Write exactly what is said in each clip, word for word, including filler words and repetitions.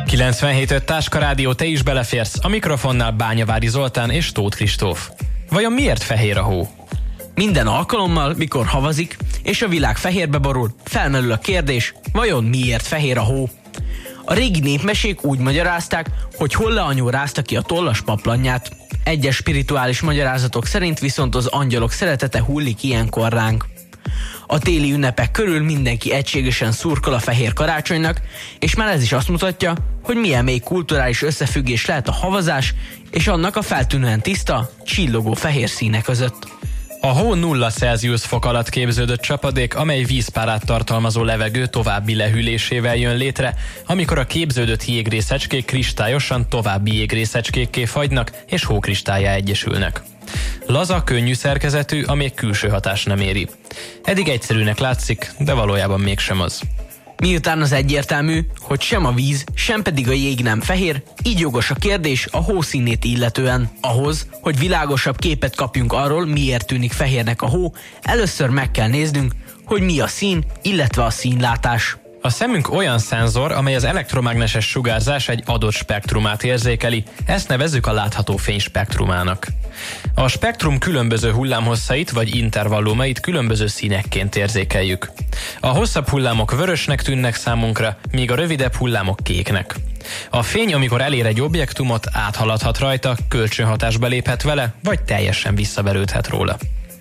kilencvenhét öt Táska Rádió, te is beleférsz, a mikrofonnál Bányavári Zoltán és Tóth Kristóf. Vajon miért fehér a hó? Minden alkalommal, mikor havazik, és a világ fehérbe borul, felmerül a kérdés, vajon miért fehér a hó? A régi népmesék úgy magyarázták, hogy Holle-anyó rázta ki a tollas paplanját. Egyes spirituális magyarázatok szerint viszont az angyalok szeretete hullik ilyenkor ránk. A téli ünnepek körül mindenki egységesen szurkol a fehér karácsonynak, és már ez is azt mutatja, hogy milyen mély kulturális összefüggés lehet a havazás és annak a feltűnően tiszta, csillogó fehér színe között. A hó nulla Celsius fok alatt képződött csapadék, amely vízpárát tartalmazó levegő további lehűlésével jön létre, amikor a képződött jégrészecskék kristályosan további jégrészecskékké fagynak és hókristállyá egyesülnek. Laza, könnyű szerkezetű, amíg külső hatás nem éri. Eddig egyszerűnek látszik, de valójában mégsem az. Miután az egyértelmű, hogy sem a víz, sem pedig a jég nem fehér, így jogos a kérdés a hó színét illetően. Ahhoz, hogy világosabb képet kapjunk arról, miért tűnik fehérnek a hó, először meg kell néznünk, hogy mi a szín, illetve a színlátás. A szemünk olyan szenzor, amely az elektromágneses sugárzás egy adott spektrumát érzékeli, ezt nevezzük a látható fény spektrumának. A spektrum különböző hullámhosszait vagy intervallumait különböző színekként érzékeljük. A hosszabb hullámok vörösnek tűnnek számunkra, míg a rövidebb hullámok kéknek. A fény, amikor elér egy objektumot, áthaladhat rajta, kölcsönhatásba léphet vele, vagy teljesen visszaverődhet róla.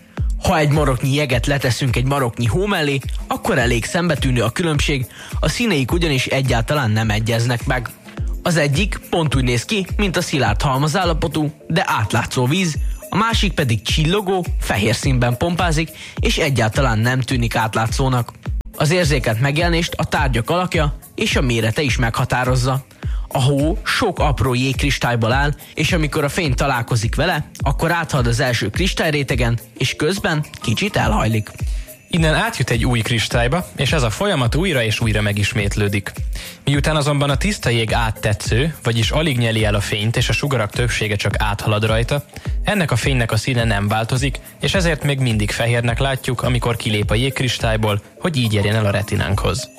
Ha egy maroknyi jeget leteszünk egy maroknyi hó mellé, akkor elég szembetűnő a különbség, a színeik ugyanis egyáltalán nem egyeznek meg. Az egyik pont úgy néz ki, mint a szilárd halmazállapotú, de átlátszó víz, a másik pedig csillogó, fehér színben pompázik, és egyáltalán nem tűnik átlátszónak. Az érzékelt megjelenést a tárgyak alakja és a mérete is meghatározza. A hó sok apró jégkristályból áll, és amikor a fény találkozik vele, akkor áthalad az első kristályrétegen, és közben kicsit elhajlik. Innen átjut egy új kristályba, és ez a folyamat újra és újra megismétlődik. Miután azonban a tiszta jég áttetsző, vagyis alig nyeli el a fényt, és a sugarak többsége csak áthalad rajta, ennek a fénynek a színe nem változik, és ezért még mindig fehérnek látjuk, amikor kilép a jégkristályból, hogy így érjen el a retinánkhoz.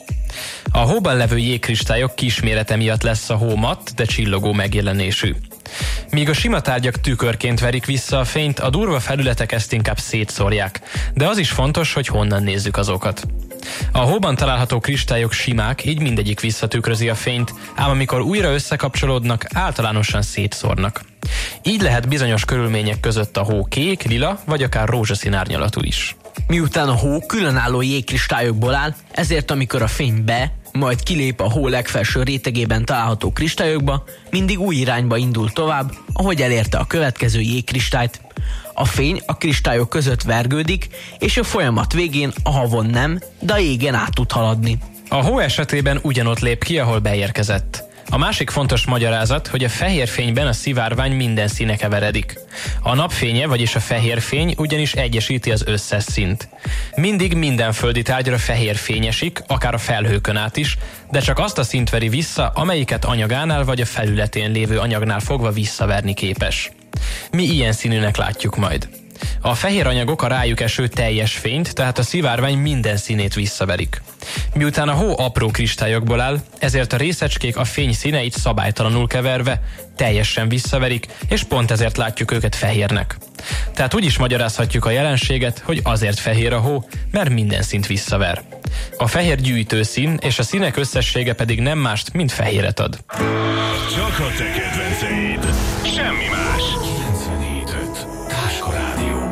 A hóban levő jégkristályok kismérete miatt lesz a hó matt, de csillogó megjelenésű. Míg a sima tárgyak tükörként verik vissza a fényt, a durva felületek ezt inkább szétszórják, de az is fontos, hogy honnan nézzük azokat. A hóban található kristályok simák, így mindegyik visszatükrözi a fényt, ám amikor újra összekapcsolódnak, általánosan szétszórnak. Így lehet bizonyos körülmények között a hó kék, lila vagy akár rózsaszín árnyalatú is. Miután a hó különálló jégkristályokból áll, ezért amikor a fény be, majd kilép a hó legfelső rétegében található kristályokba, mindig új irányba indul tovább, ahogy elérte a következő jégkristályt. A fény a kristályok között vergődik, és a folyamat végén a havon nem, de a jégen át tud haladni. A hó esetében ugyanott lép ki, ahol beérkezett. A másik fontos magyarázat, hogy a fehér fényben a szivárvány minden színe keveredik. A napfénye, vagyis a fehér fény ugyanis egyesíti az összes színt. Mindig minden földi tárgyra fehér fény esik, akár a felhőkön át is, de csak azt a színt veri vissza, amelyiket anyagánál vagy a felületén lévő anyagnál fogva visszaverni képes. Mi ilyen színűnek látjuk majd. A fehér anyagok a rájuk eső teljes fényt, tehát a szivárvány minden színét visszaverik. Miután a hó apró kristályokból áll, ezért a részecskék a fény színeit szabálytalanul keverve teljesen visszaverik, és pont ezért látjuk őket fehérnek. Tehát úgy is magyarázhatjuk a jelenséget, hogy azért fehér a hó, mert minden színt visszaver. A fehér gyűjtőszín, és a színek összessége pedig nem mást, mint fehéret ad. Csak a te kedvenceid. Semmi más.